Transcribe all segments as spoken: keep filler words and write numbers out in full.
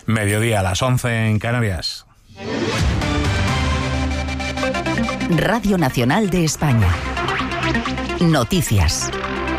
Mediodía a las once en Canarias. Radio Nacional de España. Noticias.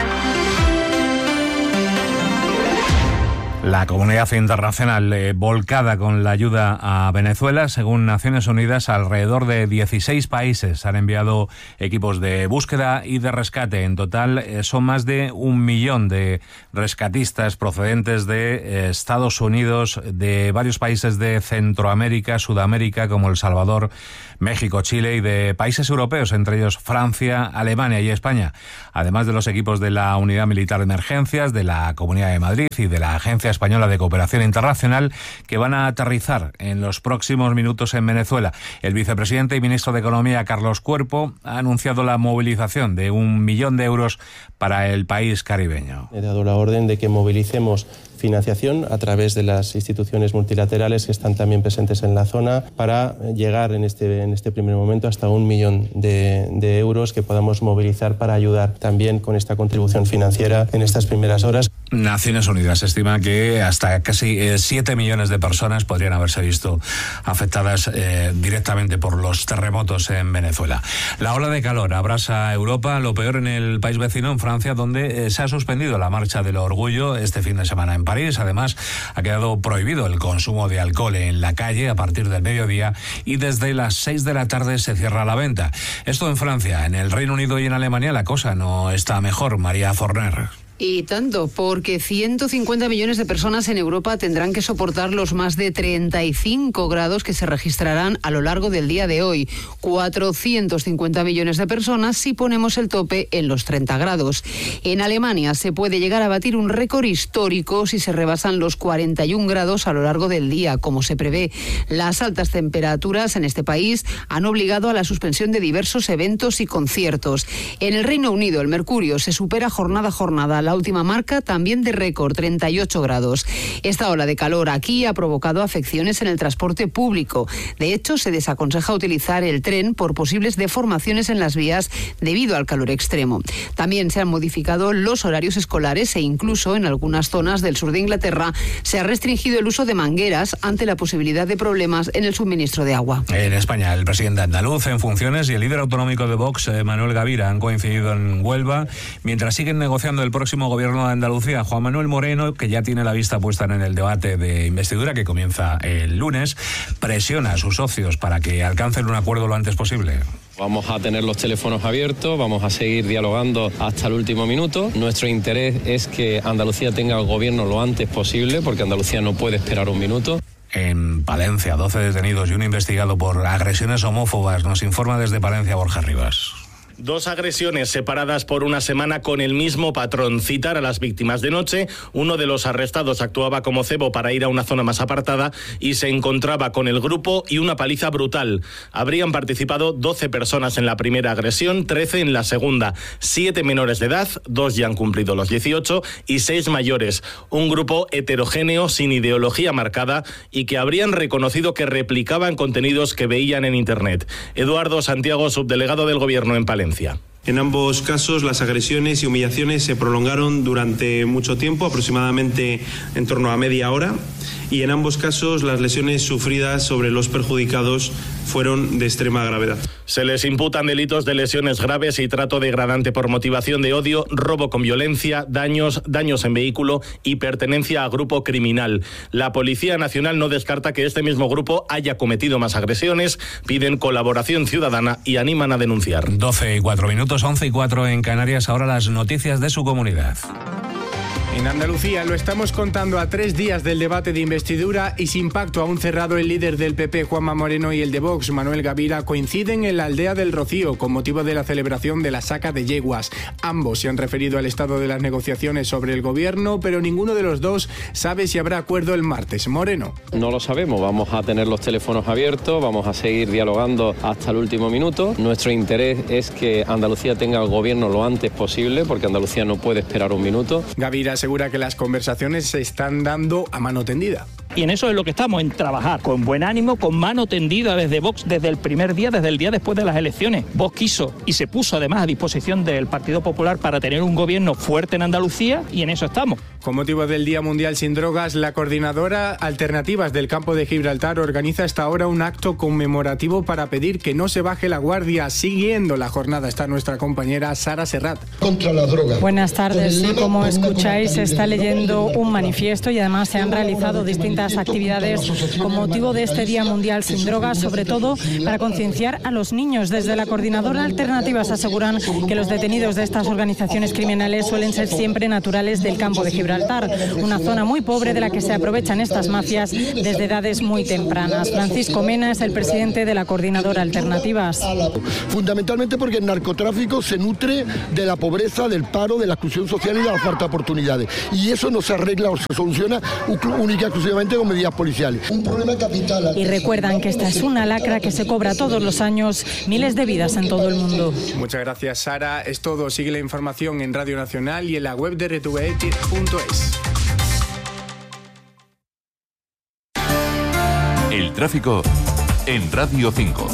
La comunidad internacional eh, volcada con la ayuda a Venezuela. Según Naciones Unidas, alrededor de dieciséis países han enviado equipos de búsqueda y de rescate. En total eh, son más de un millón de rescatistas procedentes de eh, Estados Unidos, de varios países de Centroamérica, Sudamérica, como El Salvador, México, Chile, y de países europeos, entre ellos Francia, Alemania y España. Además de los equipos de la Unidad Militar de Emergencias, de la Comunidad de Madrid y de la Agencia Española de Cooperación Internacional, que van a aterrizar en los próximos minutos en Venezuela. El vicepresidente y ministro de Economía, Carlos Cuerpo, ha anunciado la movilización de un millón de euros para el país caribeño. He dado la orden de que movilicemos financiación a través de las instituciones multilaterales que están también presentes en la zona para llegar en este, en este primer momento hasta un millón de, de euros que podamos movilizar para ayudar también con esta contribución financiera en estas primeras horas. Naciones Unidas estima que hasta casi eh, siete millones de personas podrían haberse visto afectadas eh, directamente por los terremotos en Venezuela. La ola de calor abrasa Europa, lo peor en el país vecino, en Francia, donde eh, se ha suspendido la Marcha del Orgullo este fin de semana en París. Además, ha quedado prohibido el consumo de alcohol en la calle a partir del mediodía y desde las seis de la tarde se cierra la venta. Esto en Francia. En el Reino Unido y en Alemania la cosa no está mejor. María Forner. Y tanto, porque ciento cincuenta millones de personas en Europa tendrán que soportar los más de treinta y cinco grados que se registrarán a lo largo del día de hoy. cuatrocientos cincuenta millones de personas si ponemos el tope en los treinta grados. En Alemania se puede llegar a batir un récord histórico si se rebasan los cuarenta y un grados a lo largo del día, como se prevé. Las altas temperaturas en este país han obligado a la suspensión de diversos eventos y conciertos. En el Reino Unido, el mercurio se supera jornada a jornada. La última marca también de récord, treinta y ocho grados. Esta ola de calor aquí ha provocado afecciones en el transporte público. De hecho, se desaconseja utilizar el tren por posibles deformaciones en las vías debido al calor extremo. También se han modificado los horarios escolares e incluso en algunas zonas del sur de Inglaterra se ha restringido el uso de mangueras ante la posibilidad de problemas en el suministro de agua. En España, el presidente andaluz en funciones y el líder autonómico de Vox, Manuel Gavira, han coincidido en Huelva, mientras siguen negociando el próximo gobierno de Andalucía. Juan Manuel Moreno, que ya tiene la vista puesta en el debate de investidura que comienza el lunes, presiona a sus socios para que alcancen un acuerdo lo antes posible. Vamos a tener los teléfonos abiertos, vamos a seguir dialogando hasta el último minuto. Nuestro interés es que Andalucía tenga el gobierno lo antes posible, porque Andalucía no puede esperar un minuto. En Palencia, doce detenidos y uno investigado por agresiones homófobas. Nos informa desde Palencia Borja Rivas. Dos agresiones separadas por una semana con el mismo patrón. Citar a las víctimas de noche. Uno de los arrestados actuaba como cebo para ir a una zona más apartada y se encontraba con el grupo y una paliza brutal. Habrían participado doce personas en la primera agresión, trece en la segunda. Siete menores de edad, dos ya han cumplido los dieciocho y seis mayores. Un grupo heterogéneo, sin ideología marcada y que habrían reconocido que replicaban contenidos que veían en Internet. Eduardo Santiago, subdelegado del Gobierno en Palencia. En ambos casos, las agresiones y humillaciones se prolongaron durante mucho tiempo, aproximadamente en torno a media hora, y en ambos casos las lesiones sufridas sobre los perjudicados fueron de extrema gravedad. Se les imputan delitos de lesiones graves y trato degradante por motivación de odio, robo con violencia, daños, daños en vehículo y pertenencia a grupo criminal. La Policía Nacional no descarta que este mismo grupo haya cometido más agresiones, piden colaboración ciudadana y animan a denunciar. doce y cuatro minutos, once y cuatro en Canarias, ahora las noticias de su comunidad. En Andalucía lo estamos contando a tres días del debate de investidura y sin pacto aún cerrado. El líder del P P, Juanma Moreno, y el de Vox, Manuel Gavira, coinciden en la aldea del Rocío con motivo de la celebración de la saca de yeguas. Ambos se han referido al estado de las negociaciones sobre el gobierno, pero ninguno de los dos sabe si habrá acuerdo el martes. Moreno. No lo sabemos, vamos a tener los teléfonos abiertos, vamos a seguir dialogando hasta el último minuto. Nuestro interés es que Andalucía tenga el gobierno lo antes posible, porque Andalucía no puede esperar un minuto. Gavira se asegura que las conversaciones se están dando a mano tendida. Y en eso es lo que estamos, en trabajar con buen ánimo, con mano tendida desde Vox, desde el primer día, desde el día después de las elecciones. Vox quiso y se puso además a disposición del Partido Popular para tener un gobierno fuerte en Andalucía y en eso estamos. Con motivo del Día Mundial sin Drogas, la coordinadora Alternativas del Campo de Gibraltar organiza hasta ahora un acto conmemorativo para pedir que no se baje la guardia. Siguiendo la jornada está nuestra compañera Sara Serrat. Contra la droga. Buenas tardes. Sí, como escucháis, se está leyendo un manifiesto y además se han realizado distintas actividades con motivo de este Día Mundial sin Drogas, sobre todo para concienciar a los niños. Desde la coordinadora Alternativas aseguran que los detenidos de estas organizaciones criminales suelen ser siempre naturales del Campo de Gibraltar, una zona muy pobre de la que se aprovechan estas mafias desde edades muy tempranas. Francisco Mena es el presidente de la coordinadora Alternativas. Fundamentalmente porque el narcotráfico se nutre de la pobreza, del paro, de la exclusión social y de la falta de oportunidades. Y eso no se arregla o se soluciona única y exclusivamente con medidas policiales. Un problema capital. Y recuerdan que esta es una lacra que se cobra todos los años miles de vidas en todo el mundo. Muchas gracias, Sara. Es todo. Sigue la información en Radio Nacional y en la web de R T V punto es. El tráfico en Radio cinco.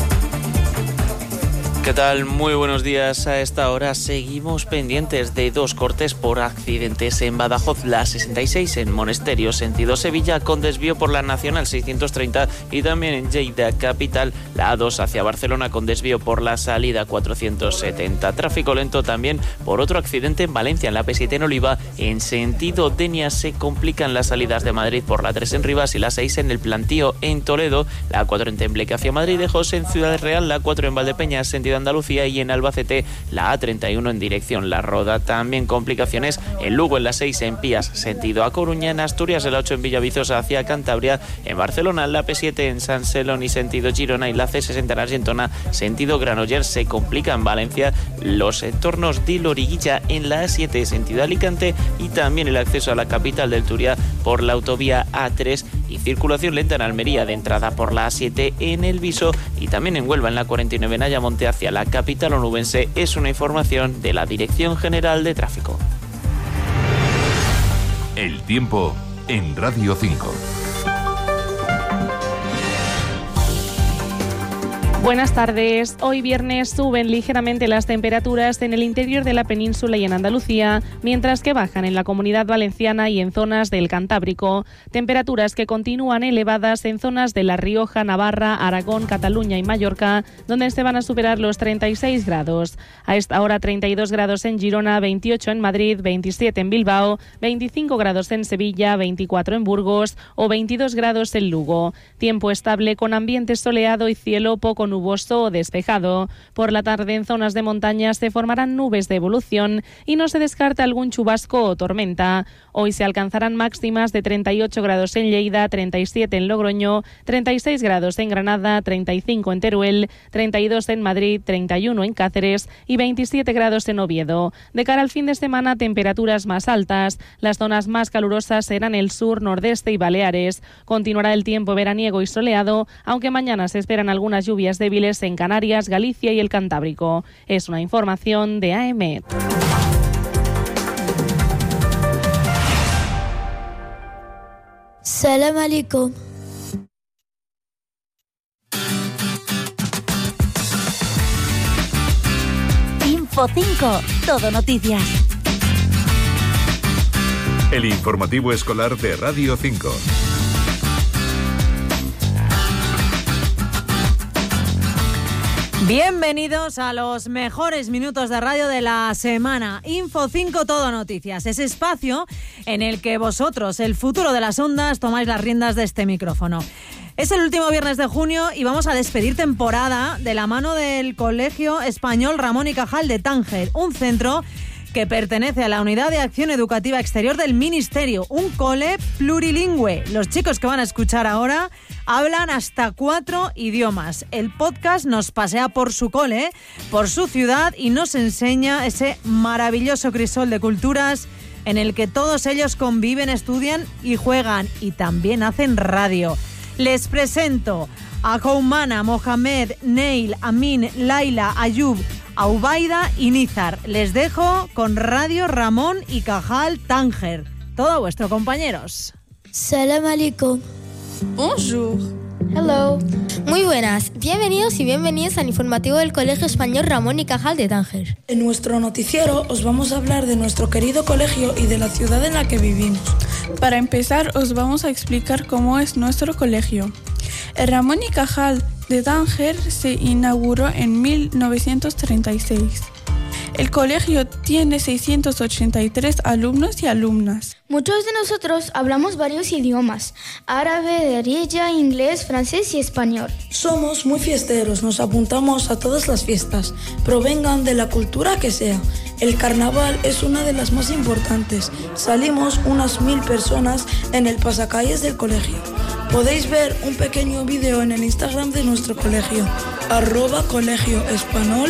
¿Qué tal? Muy buenos días. A esta hora seguimos pendientes de dos cortes por accidentes en Badajoz, la sesenta y seis en Monesterio, sentido Sevilla, con desvío por la Nacional seiscientos treinta, y también en Lleida capital, la A dos hacia Barcelona, con desvío por la salida cuatrocientos setenta. Tráfico lento también por otro accidente en Valencia, en la P siete en Oliva, en sentido Denia. Se complican las salidas de Madrid por la tres en Rivas y la seis en el Plantío en Toledo, la A cuatro en Tembleque hacia Madrid de José en Ciudad Real, la A cuatro en Valdepeñas, sentido Andalucía, y en Albacete la A treinta y uno en dirección La Roda. También complicaciones en Lugo, en la seis en Pías, sentido A Coruña, en Asturias, la ocho en Villaviciosa hacia Cantabria, en Barcelona la P siete en San Celoni, sentido Girona, y la C sesenta en Argentona, sentido Granollers. Se complica en Valencia los entornos de Loriguilla en la A siete, sentido Alicante, y también el acceso a la capital del Turia por la autovía A tres, y circulación lenta en Almería de entrada por la A siete en El Viso, y también en Huelva en la cuarenta y nueve en Ayamonte hacia la capital onubense. Es una información de la Dirección General de Tráfico. El tiempo en Radio cinco. Buenas tardes. Hoy viernes suben ligeramente las temperaturas en el interior de la península y en Andalucía, mientras que bajan en la Comunidad Valenciana y en zonas del Cantábrico. Temperaturas que continúan elevadas en zonas de La Rioja, Navarra, Aragón, Cataluña y Mallorca, donde se van a superar los treinta y seis grados. A esta hora treinta y dos grados en Girona, veintiocho en Madrid, veintisiete en Bilbao, veinticinco grados en Sevilla, veinticuatro en Burgos o veintidós grados en Lugo. Tiempo estable con ambiente soleado y cielo poco nuboso o despejado. Por la tarde en zonas de montaña se formarán nubes de evolución y no se descarta algún chubasco o tormenta. Hoy se alcanzarán máximas de treinta y ocho grados en Lleida, treinta y siete en Logroño, treinta y seis grados en Granada, treinta y cinco en Teruel, treinta y dos en Madrid, treinta y uno en Cáceres y veintisiete grados en Oviedo. De cara al fin de semana, temperaturas más altas. Las zonas más calurosas serán el sur, nordeste y Baleares. Continuará el tiempo veraniego y soleado, aunque mañana se esperan algunas lluvias débiles en Canarias, Galicia y el Cantábrico. Es una información de A E M E T. Salam alaikum. Info cinco, todo noticias. El informativo escolar de Radio cinco. Bienvenidos a los mejores minutos de radio de la semana. Info cinco, todo noticias. Ese espacio en el que vosotros, el futuro de las ondas, tomáis las riendas de este micrófono. Es el último viernes de junio y vamos a despedir temporada de la mano del Colegio Español Ramón y Cajal de Tánger, un centro que pertenece a la Unidad de Acción Educativa Exterior del Ministerio, un cole plurilingüe. Los chicos que van a escuchar ahora hablan hasta cuatro idiomas. El podcast nos pasea por su cole, por su ciudad y nos enseña ese maravilloso crisol de culturas en el que todos ellos conviven, estudian y juegan y también hacen radio. Les presento a Koumana, Mohamed, Neil, Amin, Laila, Ayub, a Ubaida y Nízar. Les dejo con Radio Ramón y Cajal Tánger. Todo vuestro, compañeros. Salam alaikum. Bonjour. Hello. Muy buenas. Bienvenidos y bienvenidos al informativo del Colegio Español Ramón y Cajal de Tánger. En nuestro noticiero os vamos a hablar de nuestro querido colegio y de la ciudad en la que vivimos. Para empezar, os vamos a explicar cómo es nuestro colegio. El Ramón y Cajal de Tánger se inauguró en mil novecientos treinta y seis. El colegio tiene seiscientos ochenta y tres alumnos y alumnas. Muchos de nosotros hablamos varios idiomas: árabe, darija, inglés, francés y español. Somos muy fiesteros, nos apuntamos a todas las fiestas, provengan de la cultura que sea. El carnaval es una de las más importantes. Salimos unas mil personas en el pasacalles del colegio. Podéis ver un pequeño vídeo en el Instagram de nuestro colegio, arroba colegio español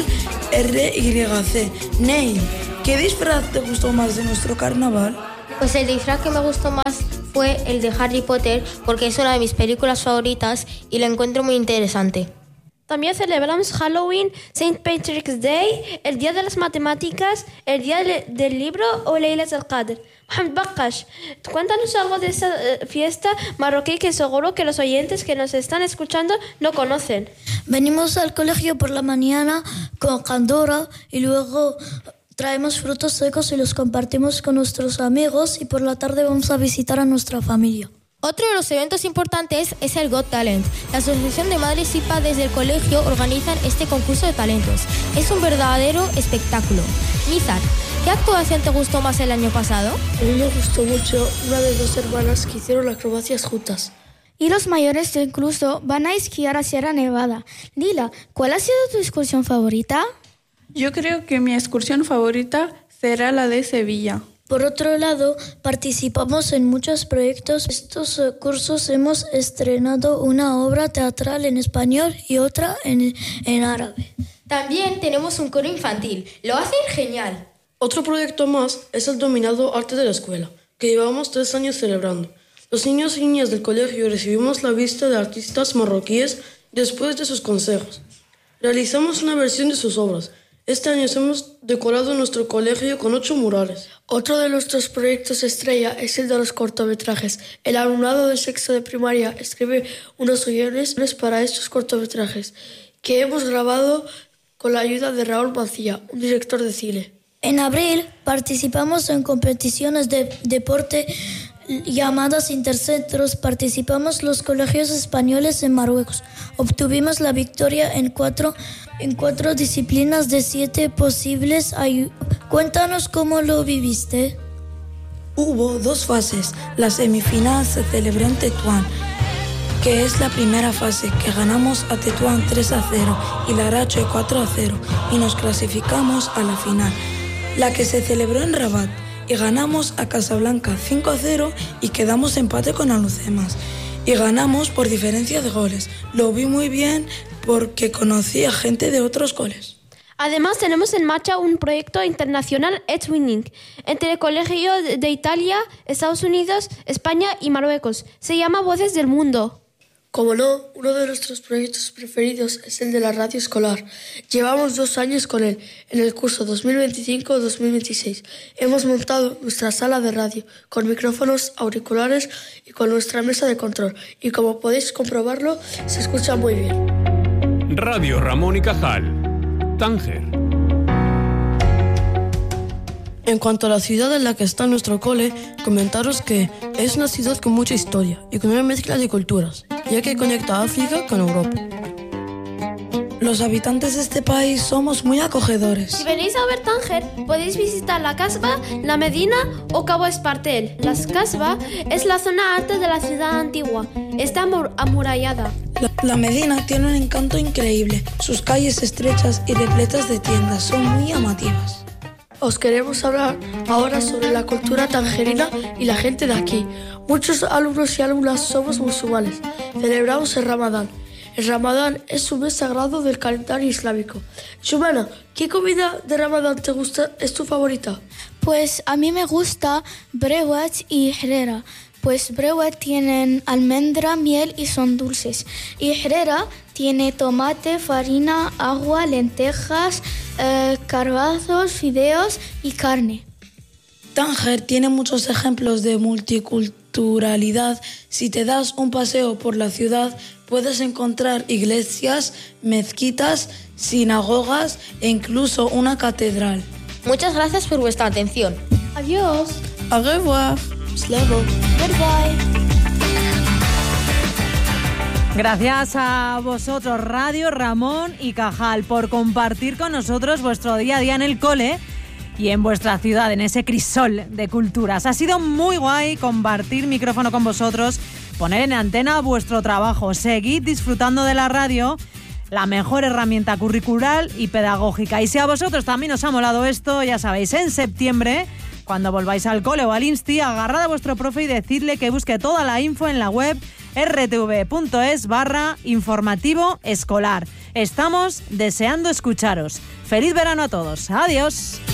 R Y C. Neil, ¿qué disfraz te gustó más de nuestro carnaval? Pues el disfraz que me gustó más fue el de Harry Potter, porque es una de mis películas favoritas y lo encuentro muy interesante. También celebramos Halloween, Saint Patrick's Day, el Día de las Matemáticas, el Día del Libro o Laylat al-Qadr. Mohamed Bakash, cuéntanos algo de esa uh, fiesta marroquí que seguro que los oyentes que nos están escuchando no conocen. Venimos al colegio por la mañana con candora y luego traemos frutos secos y los compartimos con nuestros amigos, y por la tarde vamos a visitar a nuestra familia. Otro de los eventos importantes es el Got Talent. La Asociación de Madres y Padres del colegio organizan este concurso de talentos. Es un verdadero espectáculo. Nízar, ¿qué actuación te gustó más el año pasado? A mí me gustó mucho una de dos hermanas que hicieron acrobacias juntas. Y los mayores incluso van a esquiar a Sierra Nevada. Lila, ¿cuál ha sido tu excursión favorita? Yo creo que mi excursión favorita será la de Sevilla. Por otro lado, participamos en muchos proyectos. Estos cursos hemos estrenado una obra teatral en español y otra en, en árabe. También tenemos un coro infantil. Lo hacen genial. Otro proyecto más es el denominado Arte de la Escuela, que llevamos tres años celebrando. Los niños y niñas del colegio recibimos la vista de artistas marroquíes después de sus consejos. Realizamos una versión de sus obras. Este año hemos decorado nuestro colegio con ocho murales. Otro de nuestros proyectos estrella es el de los cortometrajes. El alumnado de sexto de primaria escribe unos guiones para estos cortometrajes que hemos grabado con la ayuda de Raúl Mancilla, un director de cine. En abril participamos en competiciones de deporte llamadas intercentros. Participamos los colegios españoles en Marruecos. Obtuvimos la victoria en cuatro, en cuatro disciplinas de siete posibles. Ay- Cuéntanos cómo lo viviste. Hubo dos fases. La semifinal se celebró en Tetuán, que es la primera fase, que ganamos a Tetuán tres a cero y Larache cuatro a cero, y nos clasificamos a la final, la que se celebró en Rabat, y ganamos a Casablanca cinco a cero y quedamos empate con Alucemas. Y ganamos por diferencia de goles. Lo vi muy bien porque conocí a gente de otros coles. Además, tenemos en marcha un proyecto internacional Edwinning entre colegios de Italia, Estados Unidos, España y Marruecos. Se llama Voces del Mundo. Como no, uno de nuestros proyectos preferidos es el de la radio escolar. Llevamos dos años con él, en el curso dos mil veinticinco dos mil veintiséis. Hemos montado nuestra sala de radio, con micrófonos, auriculares y con nuestra mesa de control. Y como podéis comprobarlo, se escucha muy bien. Radio Ramón y Cajal, Tánger. En cuanto a la ciudad en la que está nuestro cole, comentaros que es una ciudad con mucha historia y con una mezcla de culturas, ya que conecta África con Europa. Los habitantes de este país somos muy acogedores. Si venís a ver Tánger, podéis visitar la Casbah, la Medina o Cabo Espartel. La Casbah es la zona alta de la ciudad antigua. Está amurallada. La, la Medina tiene un encanto increíble. Sus calles estrechas y repletas de tiendas son muy llamativas. Os queremos hablar ahora sobre la cultura tangerina y la gente de aquí. Muchos alumnos y alumnas somos musulmanes. Celebramos el Ramadán. El Ramadán es un mes sagrado del calendario islámico. Shumana, ¿qué comida de Ramadán te gusta, es tu favorita? Pues a mí me gusta brewat y herrera, Pues Breuer tienen almendra, miel y son dulces. Y Herrera tiene tomate, farina, agua, lentejas, eh, garbanzos, fideos y carne. Tánger tiene muchos ejemplos de multiculturalidad. Si te das un paseo por la ciudad, puedes encontrar iglesias, mezquitas, sinagogas e incluso una catedral. Muchas gracias por vuestra atención. Adiós. Au revoir. Slevo. Goodbye. Gracias a vosotros, Radio, Ramón y Cajal, por compartir con nosotros vuestro día a día en el cole y en vuestra ciudad, en ese crisol de culturas. Ha sido muy guay compartir micrófono con vosotros, poner en antena vuestro trabajo. Seguid disfrutando de la radio, la mejor herramienta curricular y pedagógica. Y si a vosotros también os ha molado esto, ya sabéis, en septiembre, cuando volváis al cole o al insti, agarrad a vuestro profe y decidle que busque toda la info en la web rtv.es barra informativo escolar. Estamos deseando escucharos. ¡Feliz verano a todos! ¡Adiós!